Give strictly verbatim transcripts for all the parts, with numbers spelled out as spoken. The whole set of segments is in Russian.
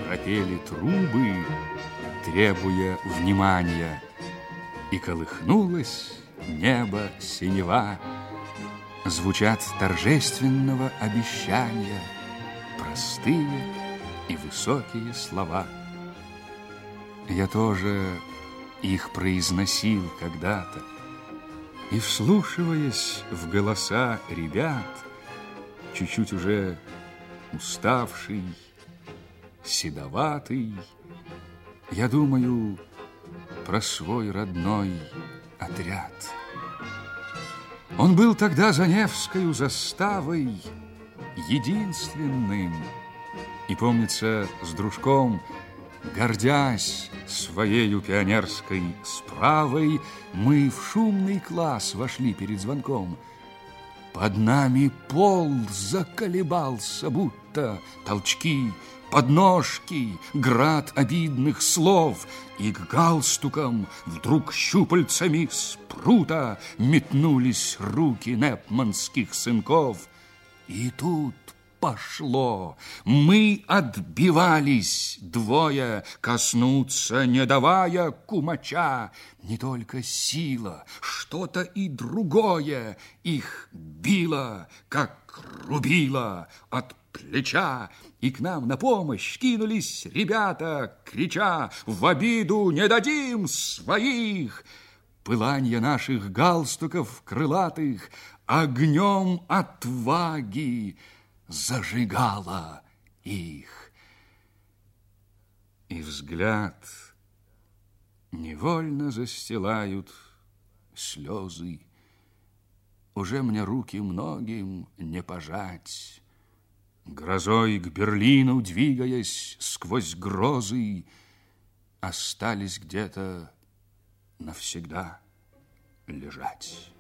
пропели трубы, требуя внимания, и колыхнулось небо синева. Звучат торжественного обещания простые и высокие слова. Я тоже их произносил когда-то, и, вслушиваясь в голоса ребят, чуть-чуть уже уставший, седоватый, я думаю про свой родной отряд. Он был тогда за Невскою заставой единственным, и, помнится, с дружком, гордясь своею пионерской справой, мы в шумный класс вошли перед звонком. Под нами пол заколебался, будто толчки, подножки, град обидных слов, и к галстукам вдруг щупальцами спрута метнулись руки непманских сынков. И тут пошло. Мы отбивались двое, коснуться не давая кумача. Не только сила, что-то и другое их било, как рубило от плеча. И к нам на помощь кинулись ребята, крича: в обиду не дадим своих! Пыланье наших галстуков крылатых огнем отваги зажигала их. И взгляд невольно застилают слезы. Уже мне руки многим не пожать. Грозой к Берлину двигаясь сквозь грозы, остались где-то навсегда лежать.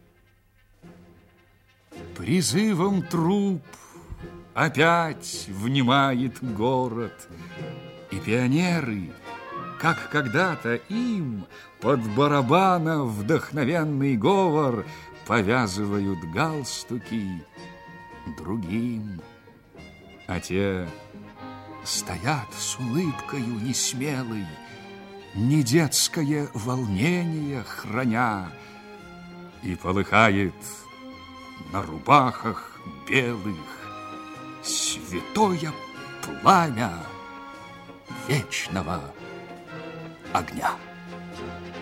Призывом труп опять внимает город, и пионеры, как когда-то им, под барабана вдохновенный говор, повязывают галстуки другим, а те стоят с улыбкою несмелой, не детское волнение храня, и полыхает на рубахах белых святое пламя вечного огня.